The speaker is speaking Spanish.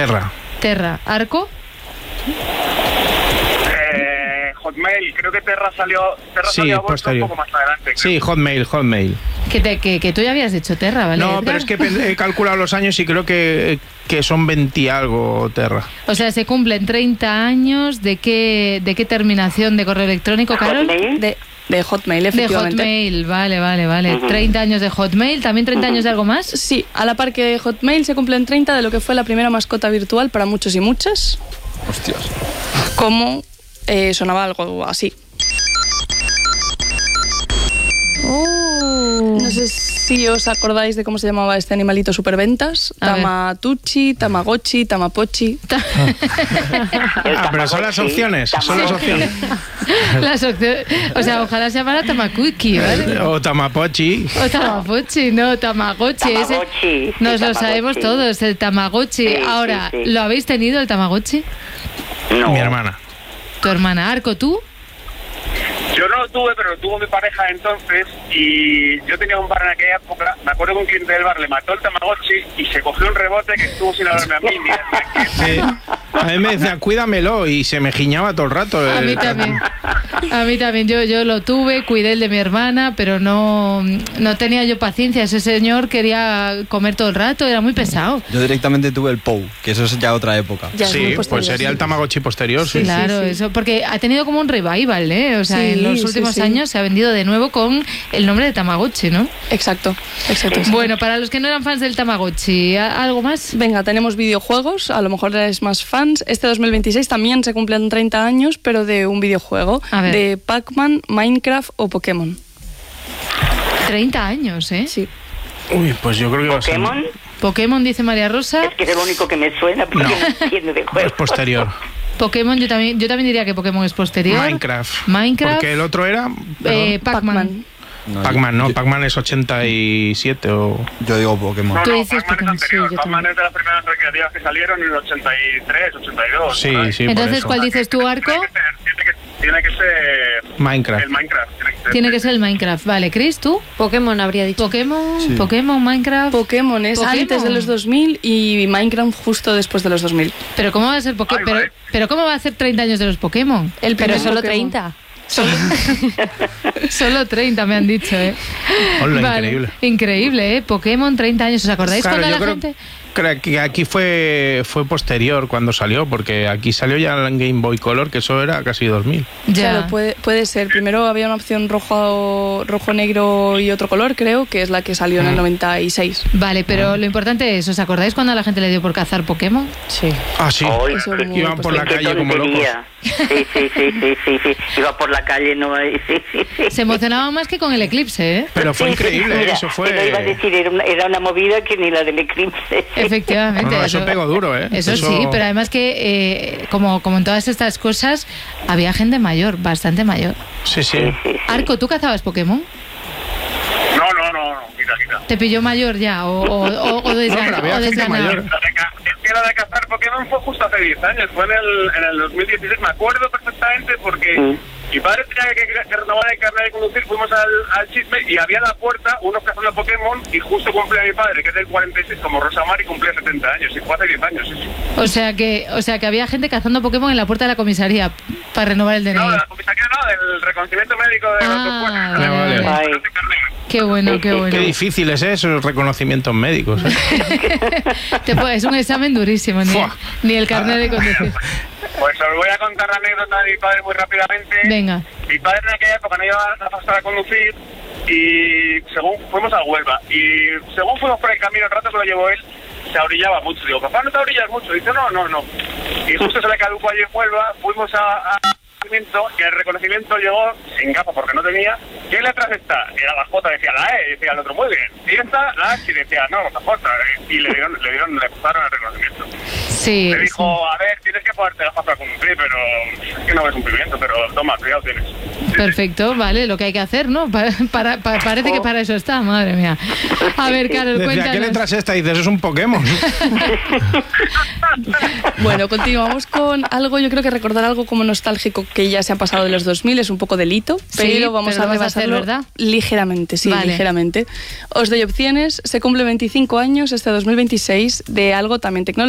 Terra. ¿Arco? Hotmail, creo que Terra salió a bolsa un poco más adelante. Creo. Sí, Hotmail. Que tú ya habías dicho Terra, ¿vale? No, Edgar? pero es que he calculado los años y creo que son 20 y algo Terra. O sea, se cumplen 30 años de qué terminación de correo electrónico, Carol? De Hotmail, efectivamente. De Hotmail, vale. 30 años de Hotmail, ¿también 30 años de algo más? Sí, a la par que Hotmail se cumplen 30 de lo que fue la primera mascota virtual para muchos y muchas. Hostias. Como sonaba algo así. No sé si os acordáis de cómo se llamaba este animalito superventas. Tamatuchi, Tamagotchi, Tamapochi. Pero son las opciones. O sea, ojalá se llamara Tamakuiki, ¿vale? O Tamapochi. O Tamapochi, no, Tamagotchi. Nos lo sabemos todos, el Tamagotchi. Sí, ahora, sí. ¿lo habéis tenido el Tamagotchi? No. Mi hermana. Tu hermana. Arco, ¿tú? Yo no lo tuve, pero lo tuvo mi pareja entonces, y yo tenía un bar en aquella época. Me acuerdo que un cliente del bar le mató el Tamagotchi y se cogió un rebote que estuvo sin hablarme a mí. Sí. A mí me decía, cuídamelo, y se me giñaba todo el rato. A mí también. Yo lo tuve, cuidé el de mi hermana, pero no tenía yo paciencia. Ese señor quería comer todo el rato, era muy pesado. Yo directamente tuve el POU, que eso es ya otra época. Sí, pues sería el Tamagotchi posterior. Sí. Claro, eso, porque ha tenido como un revival, ¿eh? O sea, en los últimos años se ha vendido de nuevo con el nombre de Tamagotchi, ¿no? Exacto. Bueno, para los que no eran fans del Tamagotchi, ¿algo más? Venga, tenemos videojuegos, a lo mejor eres más fans. Este 2026 también se cumplen 30 años, pero de un videojuego, de Pac-Man, Minecraft o Pokémon. 30 años, ¿eh? Sí. Uy, pues yo creo que va a ser... Pokémon, dice María Rosa. Es que es el único que me suena, porque no entiendo de juego. Es posterior. Pokémon, yo también diría que Pokémon es posterior. Minecraft. Porque el otro era... Pac-Man. Pac-Man es 87 o... Yo digo Pokémon. Tú dices Pac-Man es anterior. Pac-Man es de las primeras recreativas que salieron en el 83, 82. Sí, Entonces, ¿cuál dices tú, Arco? Tiene que ser... Minecraft. El Minecraft. Tiene que ser el Minecraft. Vale, Chris, ¿tú? Pokémon habría dicho. Pokémon, Minecraft. Pokémon es antes de los 2000 y Minecraft justo después de los 2000. Pero ¿cómo va a ser Pokémon? Pero ¿cómo va a hacer 30 años de los Pokémon? Pero solo 30. Solo 30 me han dicho, ¿eh? Increíble. Increíble, ¿eh? Pokémon, 30 años. ¿Os acordáis cuando la gente...? Creo que aquí fue posterior cuando salió, porque aquí salió ya en Game Boy Color, que eso era casi 2000. Claro, puede ser. Primero había una opción rojo, negro y otro color, creo, que es la que salió en el 96. Vale, pero lo importante es, ¿os acordáis cuando a la gente le dio por cazar Pokémon? Sí. Ah, sí. Iban por la calle como locos. Sí. Iba por la calle, no. Sí. Se emocionaba más que con el eclipse, ¿eh? Pero fue increíble, mira, eso fue... Te lo iba a decir, era una movida que ni la del eclipse. Efectivamente. No, eso pegó duro, ¿eh? Eso sí, pero además que, como en todas estas cosas, había gente mayor, bastante mayor. Sí. Arco, ¿tú cazabas Pokémon? No, quita. ¿Te pilló mayor ya? ¿O desganado? La de cazar Pokémon fue justo hace 10 años, fue en el 2016, me acuerdo perfectamente porque mi padre tenía que renovar el carnet de conducir, fuimos al chisme y había a la puerta unos cazando Pokémon y justo cumplía mi padre, que es del 46, como Rosamar, y cumplía 70 años, y fue hace 10 años, sí. O sea que había gente cazando Pokémon en la puerta de la comisaría para renovar el DNI. No, de la comisaría no, del reconocimiento médico de los vale. Qué bueno. Qué difícil es eso, los reconocimientos médicos. Es un examen durísimo, ni el carnet de conducir. Pues os voy a contar la anécdota de mi padre muy rápidamente. Venga. Mi padre en aquella época no iba a pasar a conducir y fuimos a Huelva. Y según fuimos por el camino, el rato que lo llevó él, se ahorillaba mucho. Digo, papá, ¿no te ahorillas mucho? Dice, no. Y justo se le caducó allí en Huelva, fuimos a y el reconocimiento llegó sin gafas porque no tenía. ¿Qué letra está? Era la J, decía la E, decía el otro, muy bien. Y esta, la H, decía, no, la J. Y le pasaron el reconocimiento. Sí. Le dijo, a ver, tienes que ponerte gafas para conducir, pero es que no ves cumplimiento, pero toma, cuidado tienes. Perfecto, vale, lo que hay que hacer, ¿no? Parece que para eso está, madre mía. A ver, Carol, cuéntanos. ¿Qué letra es esta? Dices, es un Pokémon. Bueno, continuamos con algo, yo creo que recordar algo como nostálgico que ya se ha pasado de los 2000 es un poco delito, pero vamos a rebasarlo, ¿verdad? Ligeramente, ligeramente. Os doy opciones. Se cumple 25 años este 2026 de algo también tecnológico.